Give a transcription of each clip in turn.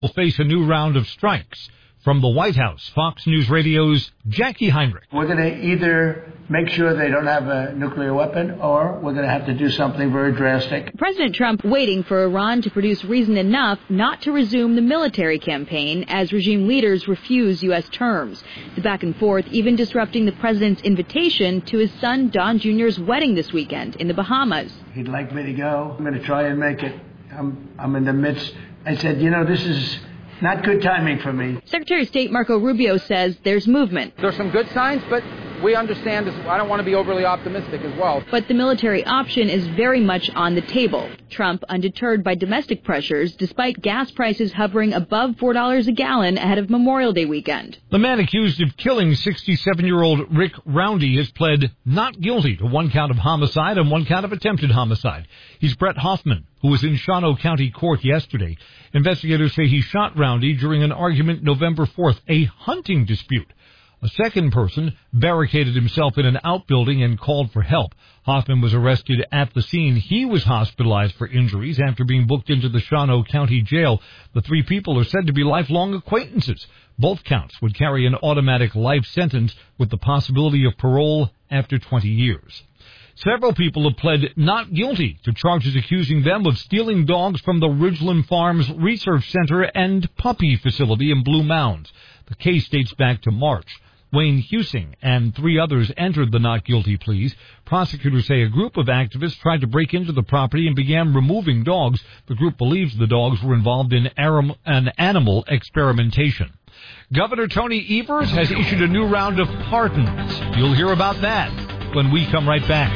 will face a new round of strikes. From the White House, Fox News Radio's Jackie Heinrich. We're going to either make sure they don't have a nuclear weapon, or we're going to have to do something very drastic. President Trump waiting for Iran to produce reason enough not to resume the military campaign as regime leaders refuse U.S. terms. The back and forth even disrupting the president's invitation to his son Don Jr.'s wedding this weekend in the Bahamas. He'd like me to go. I'm going to try and make it. I'm in the midst. I said, this is not good timing for me. Secretary of State Marco Rubio says there's movement. There's some good signs, but we understand I don't want to be overly optimistic as well. But the military option is very much on the table. Trump undeterred by domestic pressures despite gas prices hovering above $4 a gallon ahead of Memorial Day weekend. The man accused of killing 67-year-old Rick Roundy has pled not guilty to one count of homicide and one count of attempted homicide. He's Brett Hoffman, who was in Shawano County Court yesterday. Investigators say he shot Roundy during an argument November 4th, a hunting dispute. A second person barricaded himself in an outbuilding and called for help. Hoffman was arrested at the scene. He was hospitalized for injuries after being booked into the Shawano County Jail. The three people are said to be lifelong acquaintances. Both counts would carry an automatic life sentence with the possibility of parole after 20 years. Several people have pled not guilty to charges accusing them of stealing dogs from the Ridgeland Farms Research Center and puppy facility in Blue Mounds. The case dates back to March. Wayne Husing and three others entered the not guilty pleas. Prosecutors say a group of activists tried to break into the property and began removing dogs. The group believes the dogs were involved in an animal experimentation. Governor Tony Evers has issued a new round of pardons. You'll hear about that when we come right back.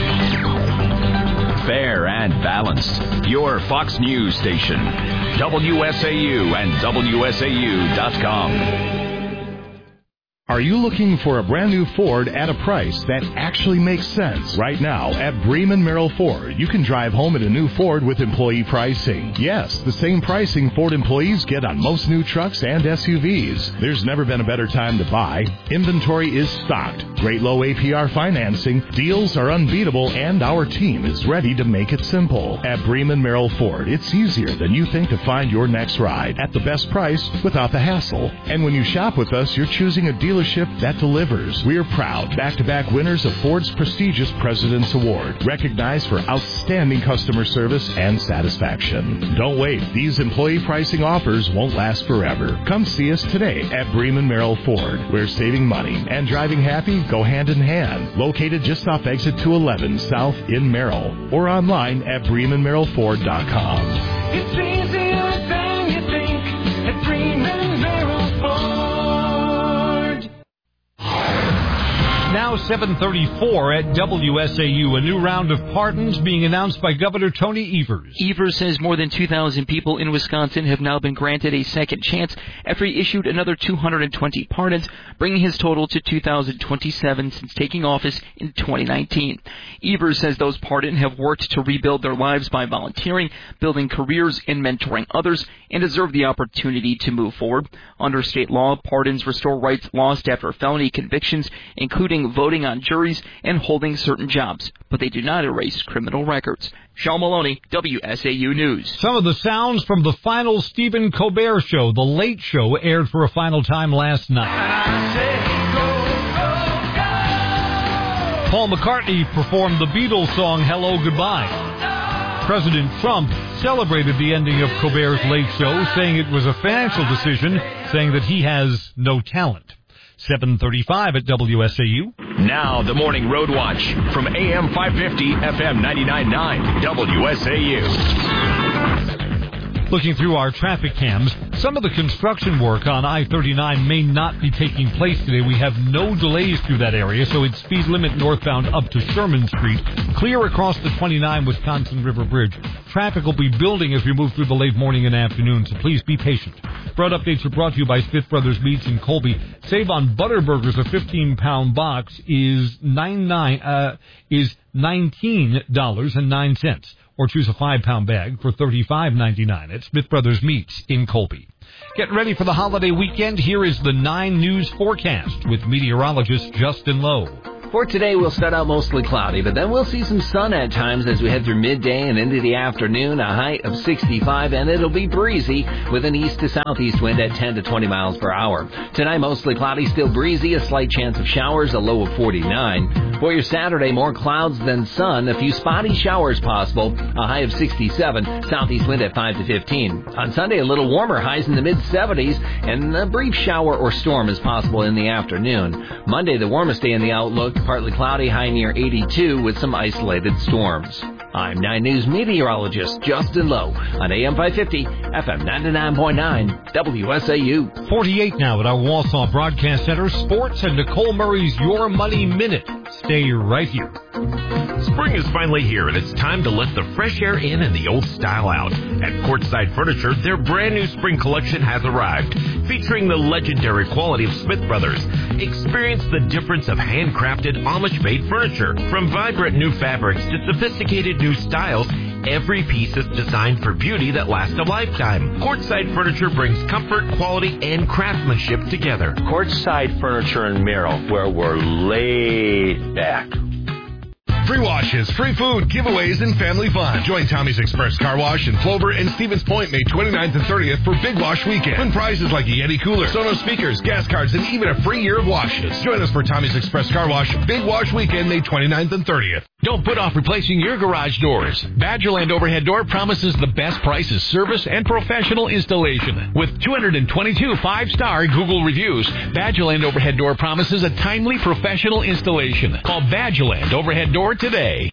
Fair and balanced. Your Fox News station. WSAU and WSAU.com. Are you looking for a brand new Ford at a price that actually makes sense? Right now at Bremen Merrill Ford, you can drive home in a new Ford with employee pricing. Yes, the same pricing Ford employees get on most new trucks and SUVs. There's never been a better time to buy. Inventory is stocked. Great low APR financing. Deals are unbeatable, and our team is ready to make it simple. At Bremen Merrill Ford, it's easier than you think to find your next ride at the best price without the hassle. And when you shop with us, you're choosing a dealership that delivers. We're proud back-to-back winners of Ford's prestigious President's Award, recognized for outstanding customer service and satisfaction. Don't wait. These employee pricing offers won't last forever. Come see us today at Bremen Merrill Ford, where saving money and driving happy go hand in hand. Located just off exit 211 South in Merrill, or online at BremenMerrillFord.com. It's easier than you think at Bremen Merrill Ford. Now 7:34 at WSAU. A new round of pardons being announced by Governor Tony Evers. Evers says more than 2,000 people in Wisconsin have now been granted a second chance after he issued another 220 pardons, bringing his total to 2,027 since taking office in 2019. Evers says those pardoned have worked to rebuild their lives by volunteering, building careers, and mentoring others, and deserve the opportunity to move forward. Under state law, pardons restore rights lost after felony convictions, including voting on juries and holding certain jobs, but they do not erase criminal records. Sean Maloney, WSAU News. Some of the sounds from the final Stephen Colbert Show, The Late Show, aired for a final time last night. Paul McCartney performed the Beatles song Hello Goodbye. President Trump celebrated the ending of Colbert's Late Show, saying it was a financial decision, saying that he has no talent. 7:35 at WSAU. Now the Morning Road Watch from AM 550, FM 99.9, WSAU. Looking through our traffic cams, some of the construction work on I-39 may not be taking place today. We have no delays through that area, so it's speed limit northbound up to Sherman Street, clear across the 29 Wisconsin River Bridge. Traffic will be building as we move through the late morning and afternoon, so please be patient. Broad updates are brought to you by Smith Brothers Meats in Colby. Save on butter burgers. A 15-pound box is $19.09. Or choose a 5-pound bag for $35.99 at Smith Brothers Meats in Colby. Get ready for the holiday weekend. Here is the 9 News forecast with meteorologist Justin Lowe. For today, we'll start out mostly cloudy, but then we'll see some sun at times as we head through midday and into the afternoon, a high of 65, and it'll be breezy with an east to southeast wind at 10 to 20 miles per hour. Tonight, mostly cloudy, still breezy, a slight chance of showers, a low of 49. For your Saturday, more clouds than sun, a few spotty showers possible, a high of 67, southeast wind at 5 to 15. On Sunday, a little warmer, highs in the mid-70s, and a brief shower or storm is possible in the afternoon. Monday, the warmest day in the outlook, partly cloudy, high near 82 with some isolated storms. I'm 9 News meteorologist Justin Lowe on AM 550, FM 99.9, WSAU. 48 now at our Wausau Broadcast Center. Sports and Nicole Murray's Your Money Minute. Stay right here. Spring is finally here, and it's time to let the fresh air in and the old style out. At Courtside Furniture, their brand new spring collection has arrived, featuring the legendary quality of Smith Brothers. Experience the difference of handcrafted Amish-made furniture. From vibrant new fabrics to sophisticated new styles, every piece is designed for beauty that lasts a lifetime. Courtside Furniture brings comfort, quality, and craftsmanship together. Courtside Furniture in Merrill, where we're laid back. Free washes, free food, giveaways, and family fun. Join Tommy's Express Car Wash in Plover and Stevens Point May 29th and 30th for Big Wash Weekend. Win prizes like a Yeti cooler, Sonos speakers, gas cards, and even a free year of washes. Join us for Tommy's Express Car Wash Big Wash Weekend May 29th and 30th. Don't put off replacing your garage doors. Badgerland Overhead Door promises the best prices, service, and professional installation. With 222 five-star Google reviews, Badgerland Overhead Door promises a timely professional installation. Call Badgerland Overhead Door today.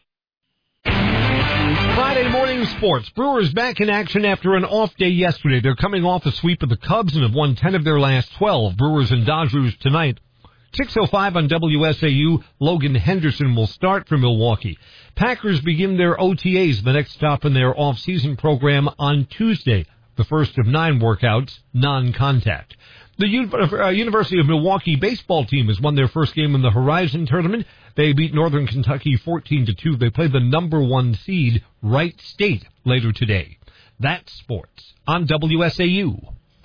Friday morning sports. Brewers back in action after an off day yesterday. They're coming off a sweep of the Cubs and have won 10 of their last 12. Brewers and Dodgers tonight. 6:05 on WSAU. Logan Henderson will start for Milwaukee. Packers begin their OTAs, the next stop in their off-season program, on Tuesday. The first of 9 workouts, non-contact. The University of Milwaukee baseball team has won their first game in the Horizon Tournament. They beat Northern Kentucky 14-2. They play the number 1 seed, Wright State, later today. That's sports on WSAU.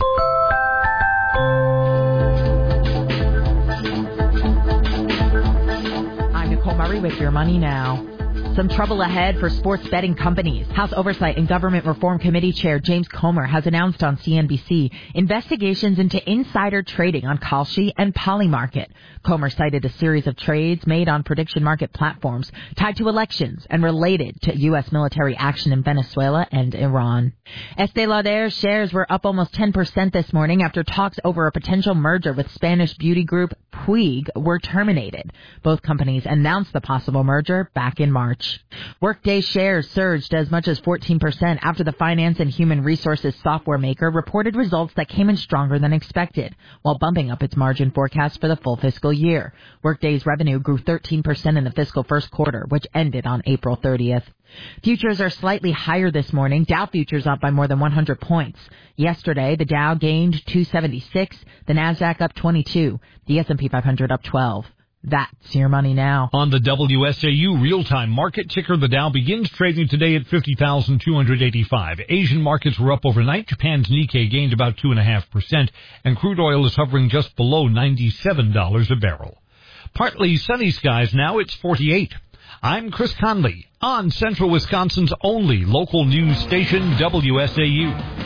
I'm Nicole Murray with Your Money Now. Some trouble ahead for sports betting companies. House Oversight and Government Reform Committee Chair James Comer has announced on CNBC investigations into insider trading on Kalshi and Polymarket. Comer cited a series of trades made on prediction market platforms tied to elections and related to U.S. military action in Venezuela and Iran. Estée Lauder shares were up almost 10% this morning after talks over a potential merger with Spanish beauty group Puig were terminated. Both companies announced the possible merger back in March. Workday shares surged as much as 14% after the finance and human resources software maker reported results that came in stronger than expected, while bumping up its margin forecast for the full fiscal year. Workday's revenue grew 13% in the fiscal first quarter, which ended on April 30th. Futures are slightly higher this morning. Dow futures up by more than 100 points. Yesterday, the Dow gained 276, the Nasdaq up 22, the S&P 500 up 12. That's Your Money Now. On the WSAU real-time market ticker, the Dow begins trading today at 50,285. Asian markets were up overnight. Japan's Nikkei gained about 2.5%, and crude oil is hovering just below $97 a barrel. Partly sunny skies now. It's 48. I'm Chris Conley on Central Wisconsin's only local news station, WSAU.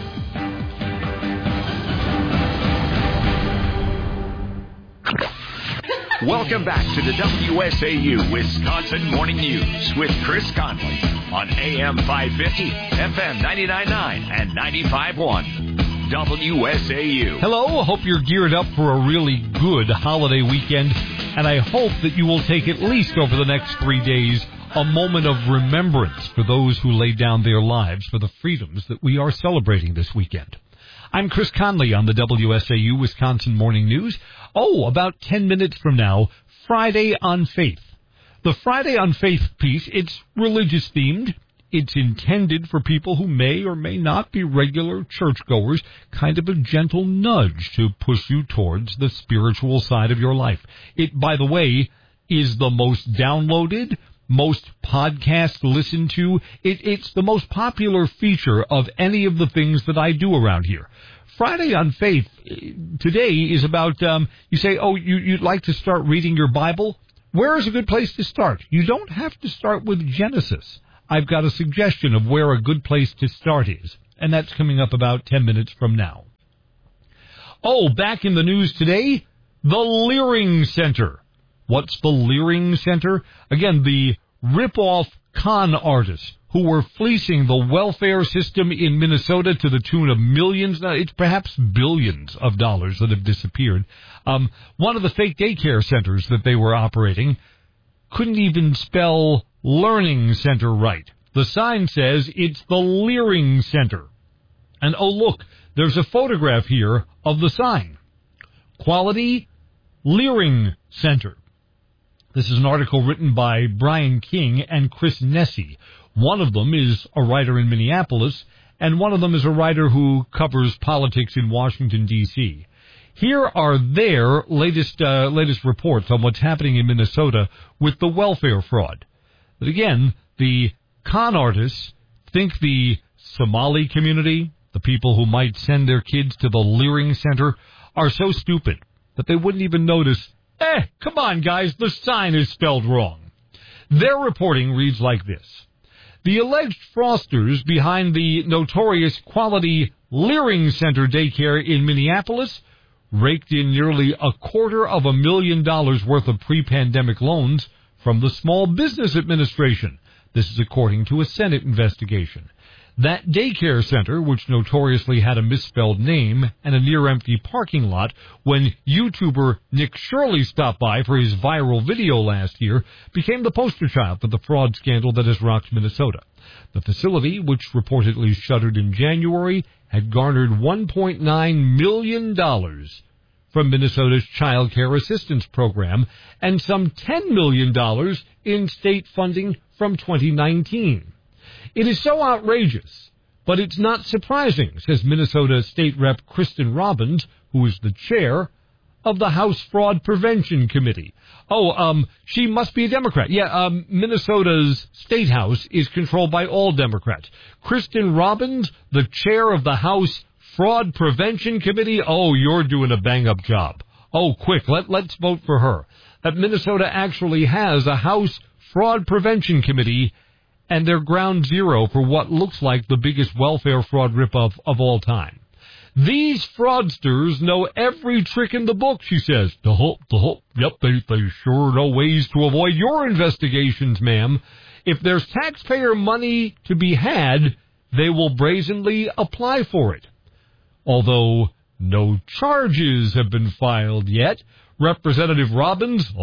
Welcome back to the WSAU Wisconsin Morning News with Chris Conley on AM 550, FM 99.9, and 95.1. WSAU. Hello, hope you're geared up for a really good holiday weekend, and I hope that you will take at least over the next 3 days a moment of remembrance for those who laid down their lives for the freedoms that we are celebrating this weekend. I'm Chris Conley on the WSAU Wisconsin Morning News. About 10 minutes from now, Friday on Faith. The Friday on Faith piece, it's religious themed. It's intended for people who may or may not be regular churchgoers, kind of a gentle nudge to push you towards the spiritual side of your life. It, by the way, is the most downloaded, most podcast listened to. It's the most popular feature of any of the things that I do around here. Friday on Faith today is about, you say, you'd like to start reading your Bible? where is a good place to start? You don't have to start with Genesis. I've got a suggestion of where a good place to start is, and that's coming up about 10 minutes from now. Oh, back in the news today, the Leering Center. What's the Leering Center? Again, the rip-off con artists who were fleecing the welfare system in Minnesota to the tune of millions, it's perhaps billions of dollars that have disappeared. One of the fake daycare centers that they were operating couldn't even spell Learning Center right. The sign says it's the Leering Center. And oh, look, there's a photograph here of the sign. Quality Leering Center. This is an article written by Brian King and Chris Nessie. One of them is a writer in Minneapolis, and one of them is a writer who covers politics in Washington, D.C. Here are their latest reports on what's happening in Minnesota with the welfare fraud. But again, the con artists think the Somali community, the people who might send their kids to the Leering Center, are so stupid that they wouldn't even notice, come on, guys, the sign is spelled wrong. Their reporting reads like this. The alleged fraudsters behind the notorious Quality Leering Center daycare in Minneapolis raked in nearly $250,000 worth of pre-pandemic loans from the Small Business Administration. This is according to a Senate investigation. That daycare center, which notoriously had a misspelled name and a near-empty parking lot when YouTuber Nick Shirley stopped by for his viral video last year, became the poster child for the fraud scandal that has rocked Minnesota. The facility, which reportedly shuttered in January, had garnered $1.9 million from Minnesota's Child Care Assistance Program and some $10 million in state funding from 2019. It is so outrageous, but it's not surprising, says Minnesota State Rep. Kristen Robbins, who is the chair of the House Fraud Prevention Committee. She must be a Democrat. Yeah, Minnesota's State House is controlled by all Democrats. Kristen Robbins, the chair of the House Fraud Prevention Committee. Oh, you're doing a bang-up job. Oh, quick, let's vote for her. That Minnesota actually has a House Fraud Prevention Committee, and they're ground zero for what looks like the biggest welfare fraud ripoff of all time. These fraudsters know every trick in the book, she says. Yep, they sure know ways to avoid your investigations, ma'am. If there's taxpayer money to be had, they will brazenly apply for it. Although no charges have been filed yet, Representative Robbins is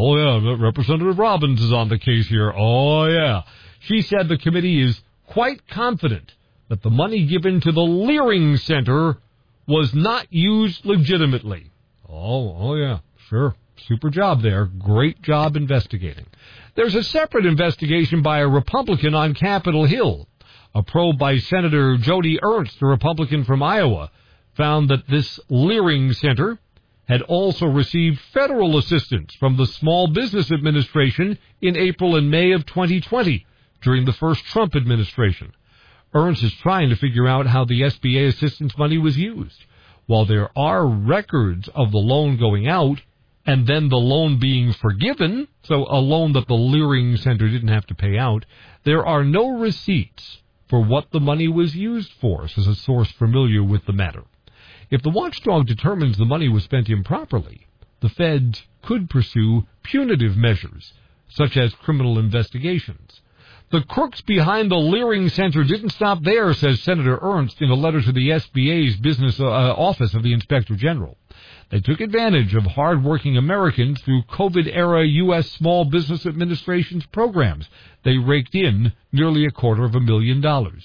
on the case here. Oh, yeah. She said the committee is quite confident that the money given to the Leering Center was not used legitimately. Oh, yeah, sure. Super job there. Great job investigating. There's a separate investigation by a Republican on Capitol Hill. A probe by Senator Joni Ernst, a Republican from Iowa, found that this Leering Center had also received federal assistance from the Small Business Administration in April and May of 2020 during the first Trump administration. Ernst is trying to figure out how the SBA assistance money was used. While there are records of the loan going out and then the loan being forgiven, so a loan that the Leering Center didn't have to pay out, there are no receipts for what the money was used for, says a source familiar with the matter. If the watchdog determines the money was spent improperly, the feds could pursue punitive measures, such as criminal investigations. The crooks behind the Leering Center didn't stop there, says Senator Ernst in a letter to the SBA's business office of the Inspector General. They took advantage of hard-working Americans through COVID-era U.S. Small Business Administration's programs. They raked in nearly $250,000.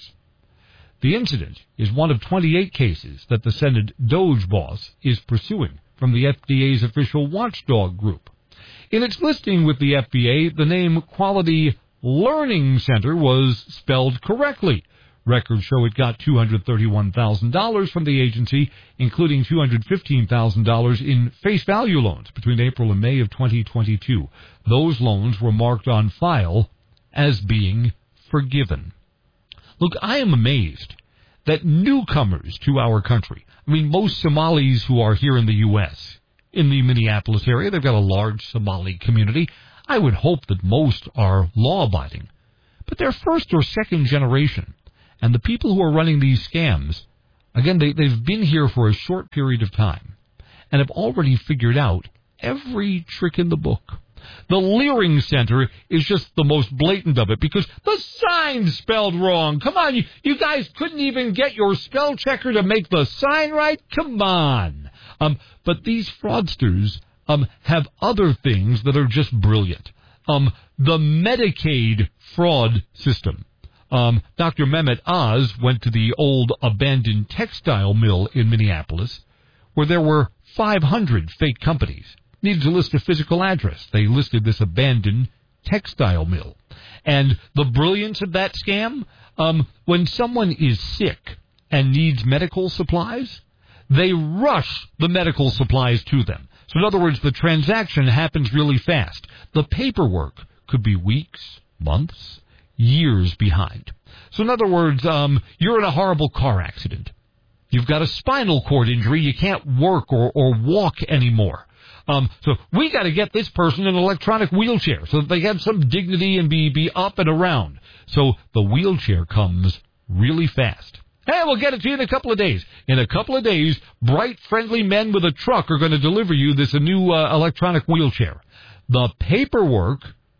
The incident is one of 28 cases that the Senate DOJ boss is pursuing from the FDA's official watchdog group. In its listing with the FDA, the name Quality Learning Center was spelled correctly. Records show it got $231,000 from the agency, including $215,000 in face value loans between April and May of 2022. Those loans were marked on file as being forgiven. Look, I am amazed that newcomers to our country, most Somalis who are here in the U.S., in the Minneapolis area, they've got a large Somali community. I would hope that most are law-abiding. But they're first or second generation. And the people who are running these scams, again, they've been here for a short period of time and have already figured out every trick in the book. The Leering Center is just the most blatant of it because the sign's spelled wrong. Come on, you guys couldn't even get your spell checker to make the sign right? Come on. But these fraudsters have other things that are just brilliant. The Medicaid fraud system. Dr. Mehmet Oz went to the old abandoned textile mill in Minneapolis where there were 500 fake companies. Needed to list a physical address. They listed this abandoned textile mill. And the brilliance of that scam, when someone is sick and needs medical supplies, they rush the medical supplies to them. So in other words, the transaction happens really fast. The paperwork could be weeks, months, years behind. So in other words, you're in a horrible car accident. You've got a spinal cord injury. You can't work or walk anymore. So we got to get this person in an electronic wheelchair so that they have some dignity and be up and around. So the wheelchair comes really fast. Hey, we'll get it to you in a couple of days. In a couple of days, bright, friendly men with a truck are going to deliver you this new electronic wheelchair. The paperwork,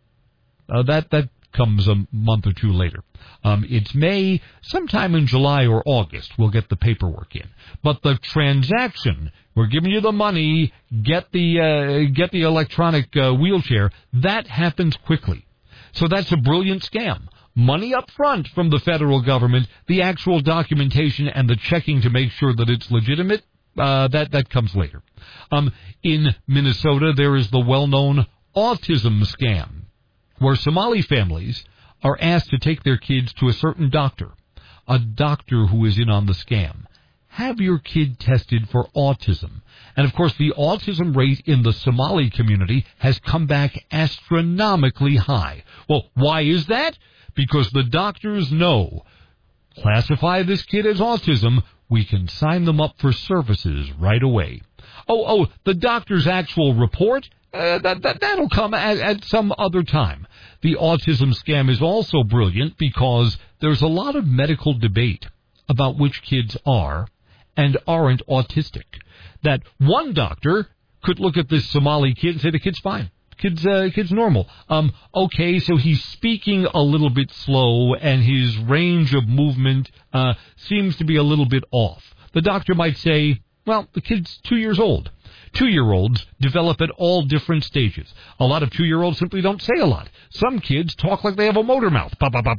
that comes a month or two later. It's May, sometime in July or August, we'll get the paperwork in. But the transaction, we're giving you the money, get the electronic wheelchair, that happens quickly. So that's a brilliant scam. Money up front from the federal government, the actual documentation and the checking to make sure that it's legitimate, that comes later. In Minnesota, there is the well-known autism scam, where Somali families are asked to take their kids to a certain doctor, a doctor who is in on the scam. Have your kid tested for autism. And, of course, the autism rate in the Somali community has come back astronomically high. Well, why is that? Because the doctors know, classify this kid as autism, we can sign them up for services right away. The doctor's actual report, that'll come at some other time. The autism scam is also brilliant because there's a lot of medical debate about which kids are and aren't autistic. That one doctor could look at this Somali kid and say the kid's fine. Kid's normal. Okay, so he's speaking a little bit slow and his range of movement seems to be a little bit off. The doctor might say, well, the kid's 2 years old. 2-year-olds develop at all different stages. A lot of 2-year-olds simply don't say a lot. Some kids talk like they have a motor mouth.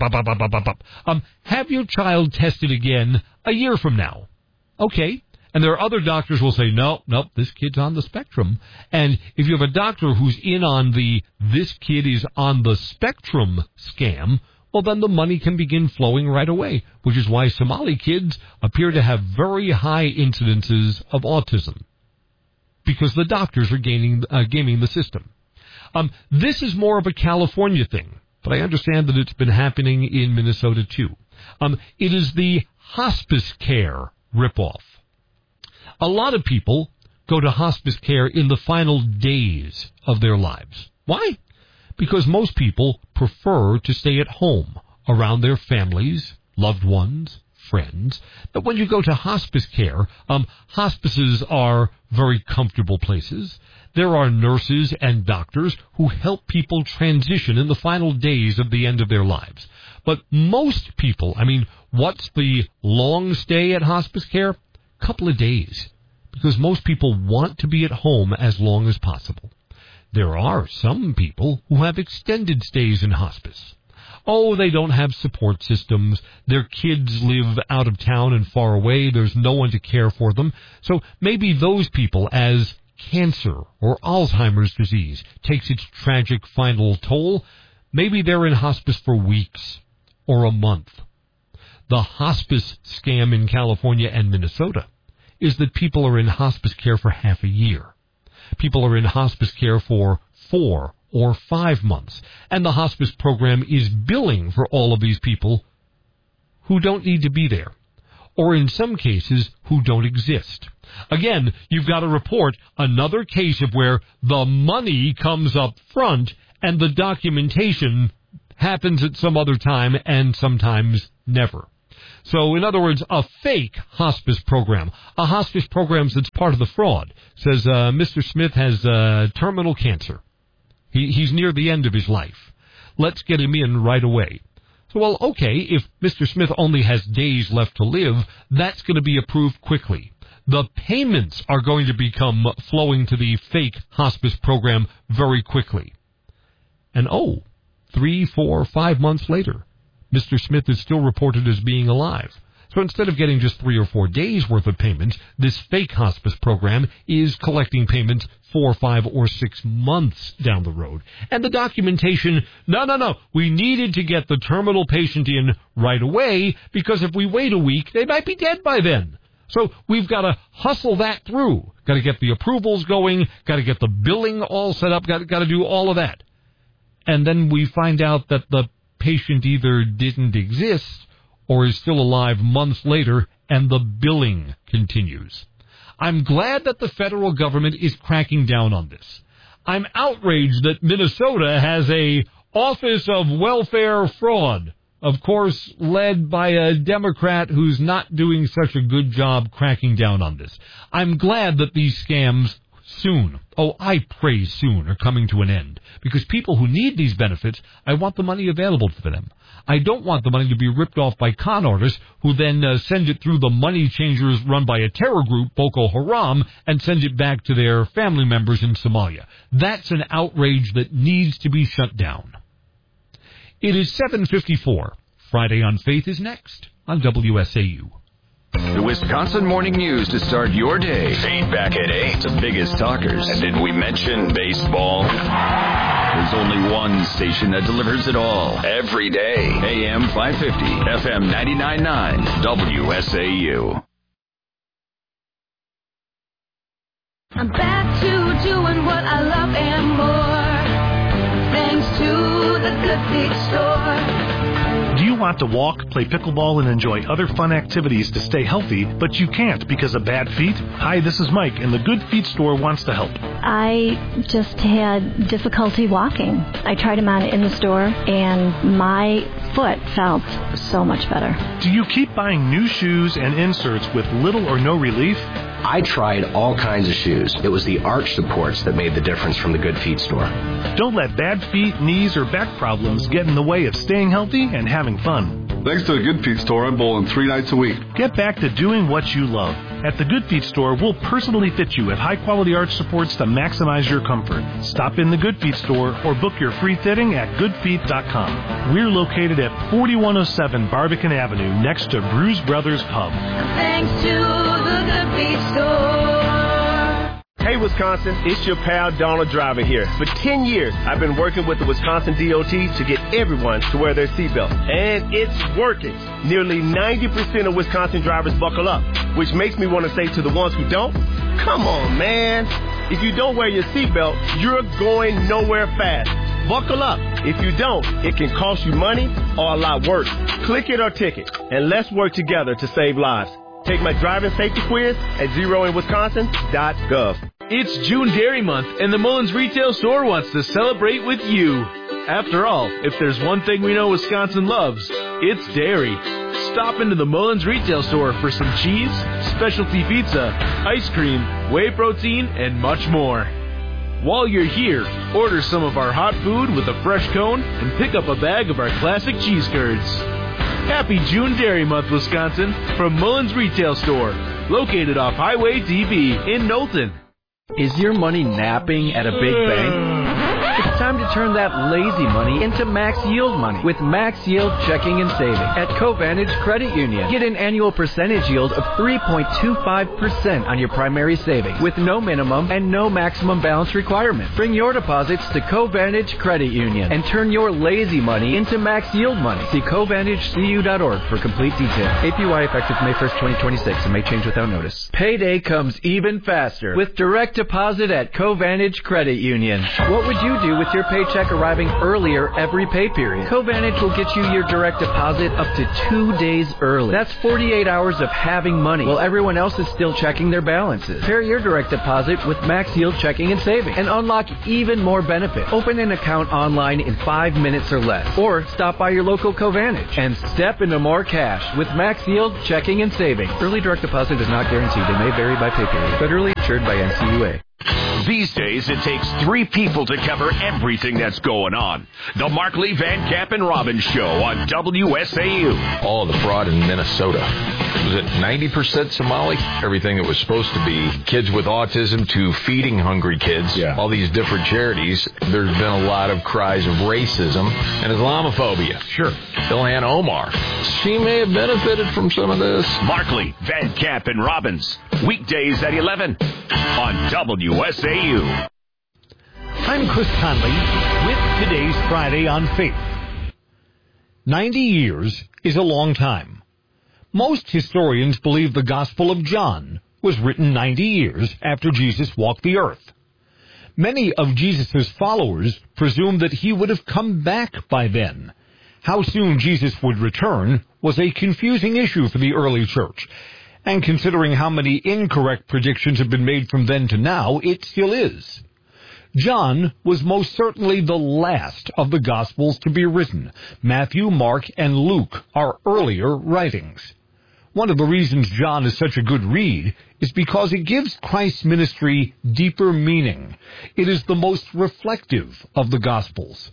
Have your child tested again a year from now. Okay. And there are other doctors who will say, no, this kid's on the spectrum. And if you have a doctor who's in on this kid is on the spectrum scam, well, then the money can begin flowing right away, which is why Somali kids appear to have very high incidences of autism, because the doctors are gaming the system. This is more of a California thing, but I understand that it's been happening in Minnesota too. It is the hospice care ripoff. A lot of people go to hospice care in the final days of their lives. Why? Because most people prefer to stay at home around their families, loved ones, friends. But when you go to hospice care, hospices are very comfortable places. There are nurses and doctors who help people transition in the final days of the end of their lives. But most people, what's the long stay at hospice care? Couple of days, because most people want to be at home as long as possible. There are some people who have extended stays in hospice. They don't have support systems. Their kids live out of town and far away. There's no one to care for them. So maybe those people, as cancer or Alzheimer's disease takes its tragic final toll, maybe they're in hospice for weeks or a month. The hospice scam in California and Minnesota is that people are in hospice care for half a year. People are in hospice care for 4 or 5 months. And the hospice program is billing for all of these people who don't need to be there, or in some cases, who don't exist. Again, you've got to report another case of where the money comes up front and the documentation happens at some other time and sometimes never. So, in other words, a fake hospice program, a hospice program that's part of the fraud, says Mr. Smith has terminal cancer. He's near the end of his life. Let's get him in right away. So, well, okay, if Mr. Smith only has days left to live, that's going to be approved quickly. The payments are going to become flowing to the fake hospice program very quickly. And 3, 4, 5 months later, Mr. Smith is still reported as being alive. So instead of getting just 3 or 4 days worth of payments, this fake hospice program is collecting payments 4, 5, or 6 months down the road. And the documentation, no, we needed to get the terminal patient in right away because if we wait a week, they might be dead by then. So we've got to hustle that through. Got to get the approvals going, got to get the billing all set up, got to do all of that. And then we find out that the patient either didn't exist or is still alive months later, and the billing continues. I'm glad that the federal government is cracking down on this. I'm outraged that Minnesota has a Office of Welfare Fraud, of course, led by a Democrat who's not doing such a good job cracking down on this. I'm glad that these scams soon, I pray soon, are coming to an end. Because people who need these benefits, I want the money available for them. I don't want the money to be ripped off by con artists who then send it through the money changers run by a terror group, Boko Haram, and send it back to their family members in Somalia. That's an outrage that needs to be shut down. It is 7:54. Friday on Faith is next on WSAU. The Wisconsin Morning News to start your day. Feedback at 8. The biggest talkers. And did we mention baseball? There's only one station that delivers it all. Every day. AM 550. FM 99.9. WSAU. I'm back to doing what I love and more. Thanks to the Good Feet Store. Do you want to walk, play pickleball, and enjoy other fun activities to stay healthy, but you can't because of bad feet? Hi, this is Mike, and the Good Feet Store wants to help. I just had difficulty walking. I tried them on in the store, and my foot felt so much better. Do you keep buying new shoes and inserts with little or no relief? I tried all kinds of shoes. It was the arch supports that made the difference from the Good Feet Store. Don't let bad feet, knees, or back problems get in the way of staying healthy and having fun. Thanks to the Good Feet Store, I'm bowling 3 nights a week. Get back to doing what you love. At the Good Feet Store, we'll personally fit you with high-quality arch supports to maximize your comfort. Stop in the Good Feet Store or book your free fitting at goodfeet.com. We're located at 4107 Barbican Avenue, next to Bruise Brothers Pub. Thanks to the Good Feet Store. Hey, Wisconsin, it's your pal Donald Driver here. For 10 years, I've been working with the Wisconsin DOT to get everyone to wear their seatbelt. And it's working. Nearly 90% of Wisconsin drivers buckle up, which makes me want to say to the ones who don't, come on, man. If you don't wear your seatbelt, you're going nowhere fast. Buckle up. If you don't, it can cost you money or a lot worse. Click it or ticket, and let's work together to save lives. Take my driving safety quiz at zeroinwisconsin.gov. It's June Dairy Month, and the Mullins Retail Store wants to celebrate with you. After all, if there's one thing we know Wisconsin loves, it's dairy. Stop into the Mullins Retail Store for some cheese, specialty pizza, ice cream, whey protein, and much more. While you're here, order some of our hot food with a fresh cone and pick up a bag of our classic cheese curds. Happy June Dairy Month, Wisconsin, from Mullins Retail Store, located off Highway DB in Knowlton. Is your money napping at a big bank? It's time to turn that lazy money into max yield money with Max Yield Checking and Saving at Covantage Credit Union. Get an annual percentage yield of 3.25% on your primary savings with no minimum and no maximum balance requirement. Bring your deposits to Covantage Credit Union and turn your lazy money into max yield money. See CovantageCU.org for complete details. APY effective May 1st, 2026 and may change without notice. Payday comes even faster with direct deposit at Covantage Credit Union. What would you do you with your paycheck arriving earlier every pay period. Covantage will get you your direct deposit up to 2 days early. That's 48 hours of having money while everyone else is still checking their balances. Pair your direct deposit with Max Yield Checking and Savings and unlock even more benefits. Open an account online in 5 minutes or less, or stop by your local Covantage and step into more cash with Max Yield Checking and Savings. Early direct deposit is not guaranteed. They may vary by pay period. Federally insured by NCUA. These days, it takes 3 people to cover everything that's going on. The Markley, Van Camp, and Robbins Show on WSAU. All the fraud in Minnesota. Was it 90% Somali? Everything that was supposed to be kids with autism to feeding hungry kids. Yeah. All these different charities. There's been a lot of cries of racism and Islamophobia. Sure. Ilhan Omar. She may have benefited from some of this. Markley, Van Camp, and Robbins. Weekdays at 11 on WSAU. I'm Chris Conley with today's Friday on Faith. 90 years is a long time. Most historians believe the Gospel of John was written 90 years after Jesus walked the earth. Many of Jesus' followers presumed that he would have come back by then. How soon Jesus would return was a confusing issue for the early church. And considering how many incorrect predictions have been made from then to now, it still is. John was most certainly the last of the Gospels to be written. Matthew, Mark, and Luke are earlier writings. One of the reasons John is such a good read is because it gives Christ's ministry deeper meaning. It is the most reflective of the Gospels.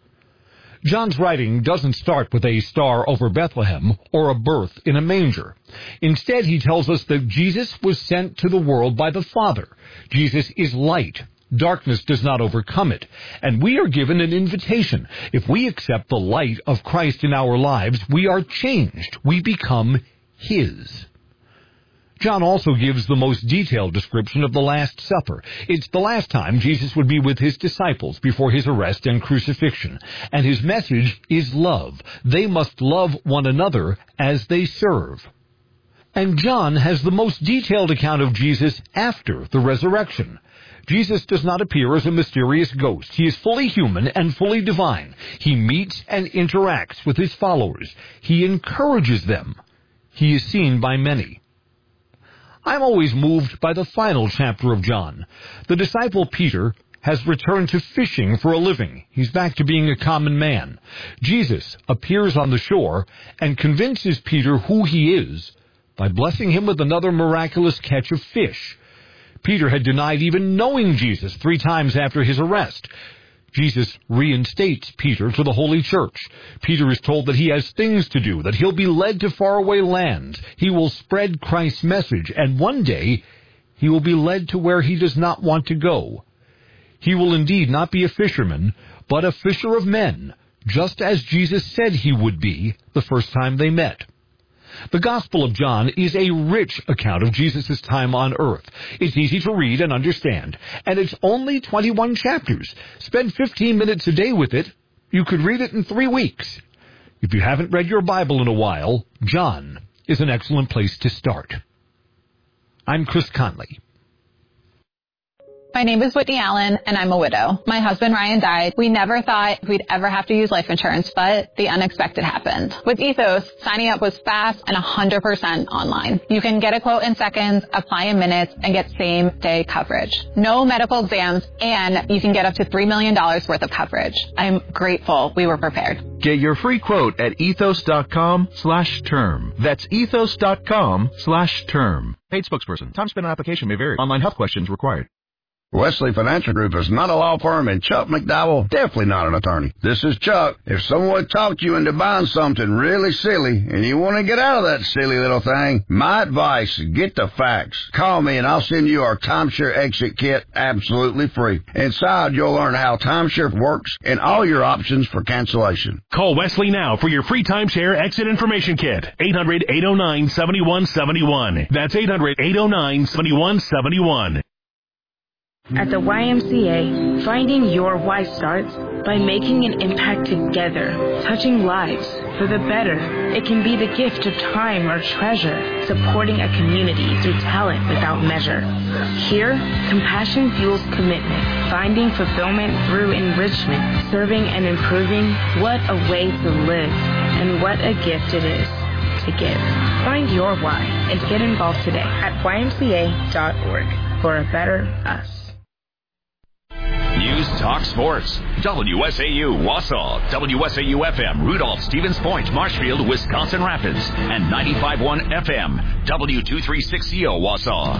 John's writing doesn't start with a star over Bethlehem or a birth in a manger. Instead, he tells us that Jesus was sent to the world by the Father. Jesus is light. Darkness does not overcome it. And we are given an invitation. If we accept the light of Christ in our lives, we are changed. We become His. John also gives the most detailed description of the Last Supper. It's the last time Jesus would be with his disciples before his arrest and crucifixion. And his message is love. They must love one another as they serve. And John has the most detailed account of Jesus after the resurrection. Jesus does not appear as a mysterious ghost. He is fully human and fully divine. He meets and interacts with his followers. He encourages them. He is seen by many. I'm always moved by the final chapter of John. The disciple Peter has returned to fishing for a living. He's back to being a common man. Jesus appears on the shore and convinces Peter who he is by blessing him with another miraculous catch of fish. Peter had denied even knowing Jesus 3 times after his arrest. Jesus reinstates Peter to the Holy Church. Peter is told that he has things to do, that he'll be led to faraway lands. He will spread Christ's message, and one day he will be led to where he does not want to go. He will indeed not be a fisherman, but a fisher of men, just as Jesus said he would be the first time they met. The Gospel of John is a rich account of Jesus' time on earth. It's easy to read and understand, and it's only 21 chapters. Spend 15 minutes a day with it. You could read it in 3 weeks. If you haven't read your Bible in a while, John is an excellent place to start. I'm Chris Conley. My name is Whitney Allen, and I'm a widow. My husband, Ryan, died. We never thought we'd ever have to use life insurance, but the unexpected happened. With Ethos, signing up was fast and 100% online. You can get a quote in seconds, apply in minutes, and get same-day coverage. No medical exams, and you can get up to $3 million worth of coverage. I'm grateful we were prepared. Get your free quote at ethos.com/term. That's ethos.com/term. Paid spokesperson. Time spent on application may vary. Online health questions required. Wesley Financial Group is not a law firm, and Chuck McDowell definitely not an attorney. This is Chuck. If someone talked you into buying something really silly and you want to get out of that silly little thing, my advice, get the facts. Call me and I'll send you our timeshare exit kit absolutely free. Inside, you'll learn how timeshare works and all your options for cancellation. Call Wesley now for your free timeshare exit information kit. 800-809-7171. That's 800-809-7171. At the YMCA, finding your why starts by making an impact together, touching lives for the better. It can be the gift of time or treasure, supporting a community through talent without measure. Here, compassion fuels commitment, finding fulfillment through enrichment, serving and improving. What a way to live, and what a gift it is to give. Find your why and get involved today at ymca.org for a better us. News Talk Sports. WSAU Wausau, WSAU FM Rudolph, Stevens Point, Marshfield, Wisconsin Rapids, and 95.1 FM W236CO Wausau.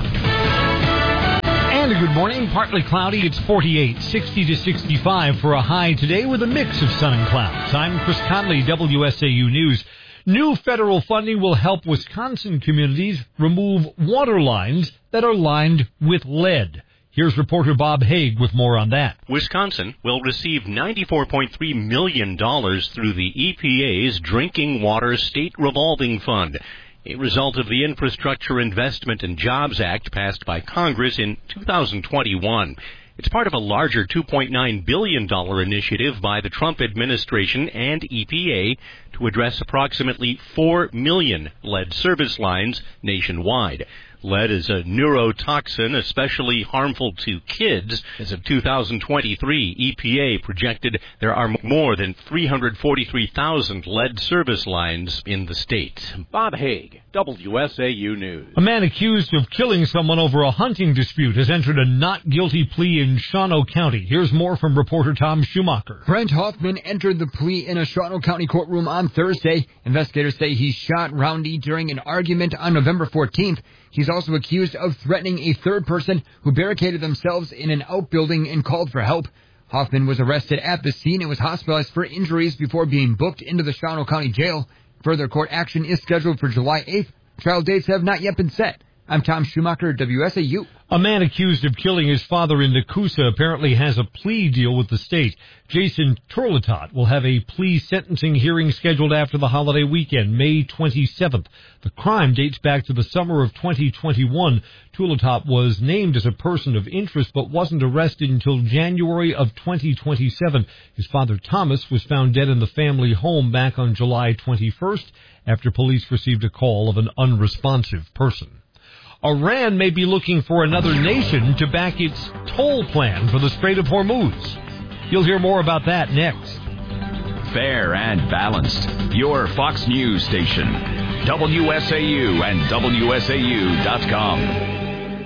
And a good morning. Partly cloudy. It's 48, 60 to 65 for a high today with a mix of sun and clouds. I'm Chris Conley, WSAU News. New federal funding will help Wisconsin communities remove water lines that are lined with lead. Here's reporter Bob Haig with more on that. Wisconsin will receive $94.3 million through the EPA's Drinking Water State Revolving Fund, a result of the Infrastructure Investment and Jobs Act passed by Congress in 2021. It's part of a larger $2.9 billion initiative by the Trump administration and EPA to address approximately 4 million lead service lines nationwide. Lead is a neurotoxin especially harmful to kids. As of 2023, EPA projected there are more than 343,000 lead service lines in the state. Bob Haig, WSAU News. A man accused of killing someone over a hunting dispute has entered a not guilty plea in Shawano County. Here's more from reporter Tom Schumacher. Brent Hoffman entered the plea in a Shawano County courtroom on Thursday. Investigators say he shot Roundy during an argument on November 14th. He's also accused of threatening a third person who barricaded themselves in an outbuilding and called for help. Hoffman was arrested at the scene and was hospitalized for injuries before being booked into the Shawano County Jail. Further court action is scheduled for July 8th. Trial dates have not yet been set. I'm Tom Schumacher, WSAU. A man accused of killing his father in Nakusa apparently has a plea deal with the state. Jason Turletot will have a plea sentencing hearing scheduled after the holiday weekend, May 27th. The crime dates back to the summer of 2021. Turletot was named as a person of interest but wasn't arrested until January of 2027. His father, Thomas, was found dead in the family home back on July 21st after police received a call of an unresponsive person. Iran may be looking for another nation to back its toll plan for the Strait of Hormuz. You'll hear more about that next. Fair and balanced. Your Fox News station. WSAU and WSAU.com.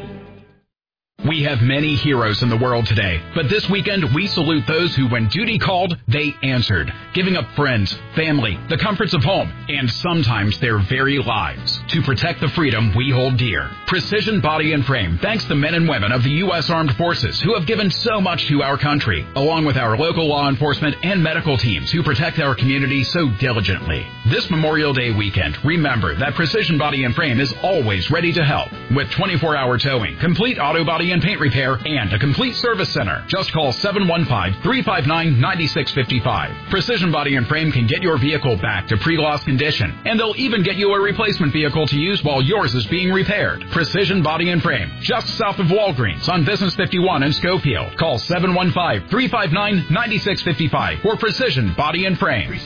We have many heroes in the world today, but this weekend we salute those who, when duty called, they answered, giving up friends, family, the comforts of home, and sometimes their very lives to protect the freedom we hold dear. Precision Body and Frame thanks the men and women of the U.S. Armed Forces who have given so much to our country, along with our local law enforcement and medical teams who protect our community so diligently. This Memorial Day weekend, remember that Precision Body and Frame is always ready to help with 24-hour towing, complete auto body and paint repair, and a complete service center. Just call 715-359-9655. Precision Body and Frame can get your vehicle back to pre-loss condition, and they'll even get you a replacement vehicle to use while yours is being repaired. Precision Body and Frame, just south of Walgreens on Business 51 in Schofield. Call 715-359-9655 for Precision Body and Frame.